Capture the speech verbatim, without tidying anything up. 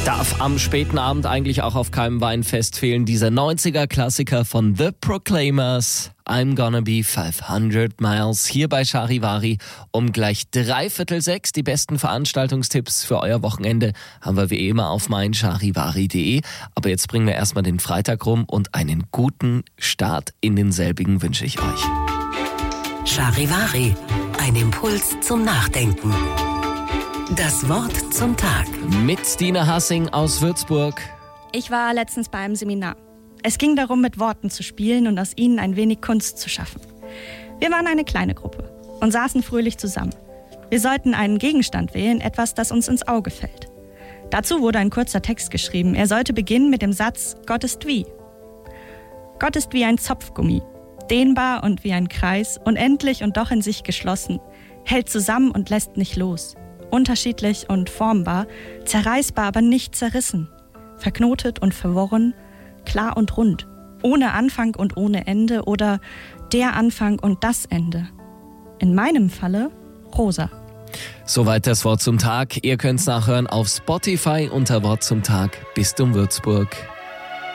Darf am späten Abend eigentlich auch auf keinem Weinfest fehlen. Dieser neunziger-Klassiker von The Proclaimers, I'm Gonna Be fünfhundert Miles, hier bei Charivari um gleich dreiviertel sechs. Die besten Veranstaltungstipps für euer Wochenende haben wir wie immer auf mein charivari punkt de. Aber jetzt bringen wir erstmal den Freitag rum und einen guten Start in denselbigen wünsche ich euch. Charivari, ein Impuls zum Nachdenken. Das Wort zum Tag. Mit Stine Hassing aus Würzburg. Ich war letztens bei einem Seminar. Es ging darum, mit Worten zu spielen und aus ihnen ein wenig Kunst zu schaffen. Wir waren eine kleine Gruppe und saßen fröhlich zusammen. Wir sollten einen Gegenstand wählen, etwas, das uns ins Auge fällt. Dazu wurde ein kurzer Text geschrieben. Er sollte beginnen mit dem Satz: Gott ist wie. Gott ist wie ein Zopfgummi, dehnbar und wie ein Kreis, unendlich und doch in sich geschlossen, hält zusammen und lässt nicht los. Unterschiedlich und formbar, zerreißbar, aber nicht zerrissen, verknotet und verworren, klar und rund, ohne Anfang und ohne Ende oder der Anfang und das Ende. In meinem Falle rosa. Soweit das Wort zum Tag. Ihr könnt's nachhören auf Spotify unter Wort zum Tag. Bistum Würzburg.